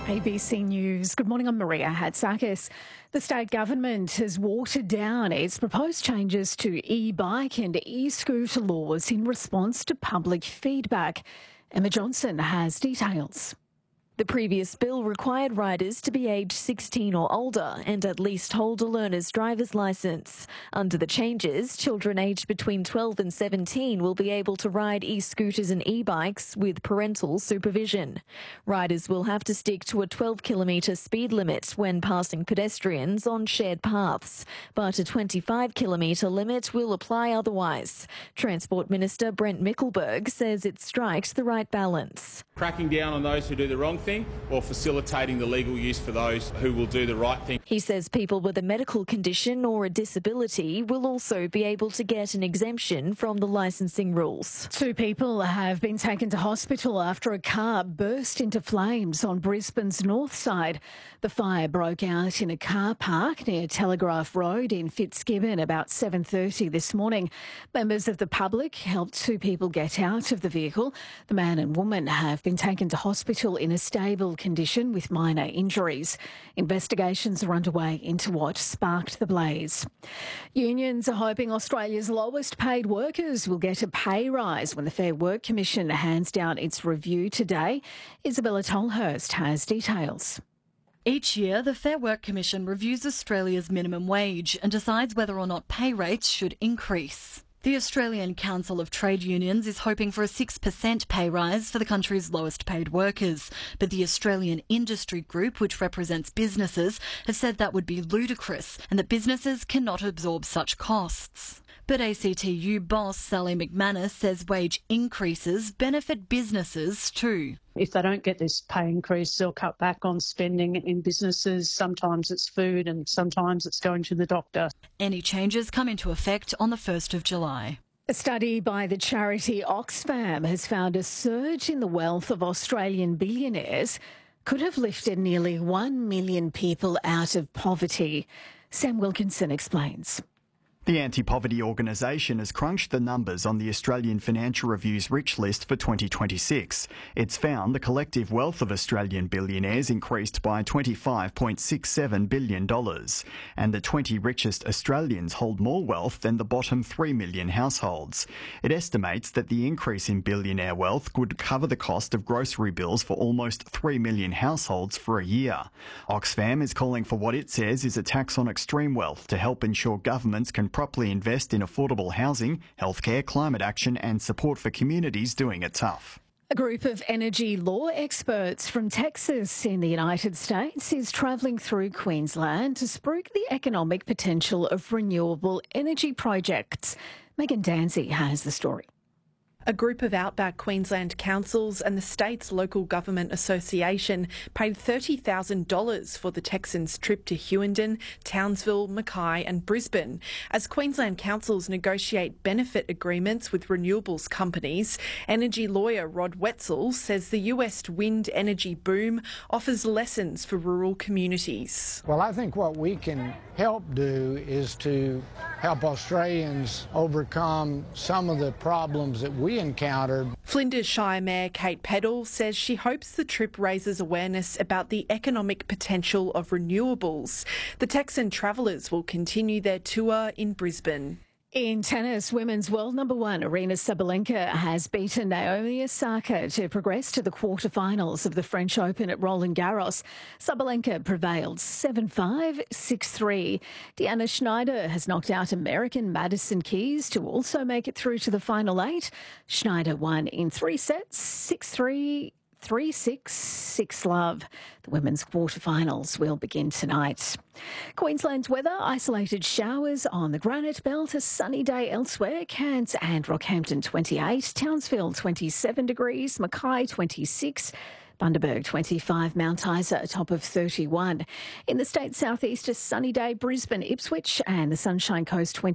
ABC News. Good morning, I'm Maria Hatzakis. The state government has watered down its proposed changes to e-bike and e-scooter laws in response to public feedback. Emma Johnson has details. The previous bill required riders to be aged 16 or older and at least hold a learner's driver's licence. Under the changes, children aged between 12 and 17 will be able to ride e-scooters and e-bikes with parental supervision. Riders will have to stick to a 12-kilometre speed limit when passing pedestrians on shared paths, but a 25-kilometre limit will apply otherwise. Transport Minister Brent Mickelberg says it strikes the right balance. Cracking down on those who do the wrong thing or facilitating the legal use for those who will do the right thing. He says people with a medical condition or a disability will also be able to get an exemption from the licensing rules. 2 people have been taken to hospital after a car burst into flames on Brisbane's north side. The fire broke out in a car park near Telegraph Road in Fitzgibbon about 7:30 this morning. Members of the public helped 2 people get out of the vehicle. The man and woman have been taken to hospital in a stable condition with minor injuries. Investigations are underway into what sparked the blaze. Unions are hoping Australia's lowest paid workers will get a pay rise when the Fair Work Commission hands down its review today. Isabella Tolhurst has details. Each year, the Fair Work Commission reviews Australia's minimum wage and decides whether or not pay rates should increase. The Australian Council of Trade Unions is hoping for a 6% pay rise for the country's lowest paid workers, but the Australian Industry Group, which represents businesses, has said that would be ludicrous and that businesses cannot absorb such costs. But ACTU boss Sally McManus says wage increases benefit businesses too. If they don't get this pay increase, they'll cut back on spending in businesses. Sometimes it's food and sometimes it's going to the doctor. Any changes come into effect on the 1st of July. A study by the charity Oxfam has found a surge in the wealth of Australian billionaires could have lifted nearly 1 million people out of poverty. Sam Wilkinson explains. The anti-poverty organisation has crunched the numbers on the Australian Financial Review's Rich List for 2026. It's found the collective wealth of Australian billionaires increased by $25.67 billion, and the 20 richest Australians hold more wealth than the bottom 3 million households. It estimates that the increase in billionaire wealth could cover the cost of grocery bills for almost 3 million households for a year. Oxfam is calling for what it says is a tax on extreme wealth to help ensure governments can properly invest in affordable housing, healthcare, climate action and support for communities doing it tough. A group of energy law experts from Texas in the United States is travelling through Queensland to spruik the economic potential of renewable energy projects. Megan Danzy has the story. A group of outback Queensland councils and the state's local government association paid $30,000 for the Texans' trip to Hughenden, Townsville, Mackay and Brisbane as Queensland councils negotiate benefit agreements with renewables companies. Energy lawyer Rod Wetzel says the US wind energy boom offers lessons for rural communities. Well, I think what we can help do is to help Australians overcome some of the problems that we encountered. Flinders Shire Mayor Kate Peddle says she hopes the trip raises awareness about the economic potential of renewables. The Texan travellers will continue their tour in Brisbane. In tennis, women's world number 1 Aryna Sabalenka has beaten Naomi Osaka to progress to the quarterfinals of the French Open at Roland Garros. Sabalenka prevailed 7-5, 6-3. Deanna Schneider has knocked out American Madison Keys to also make it through to the final 8. Schneider won in 3 sets, 6-3, 3-6, 6-love. The women's quarterfinals will begin tonight. Queensland's weather, isolated showers on the Granite Belt, a sunny day elsewhere. Cairns and Rockhampton 28, Townsville 27 degrees, Mackay 26, Bundaberg 25, Mount Isa a top of 31. In the state's southeast, a sunny day, Brisbane, Ipswich and the Sunshine Coast 20.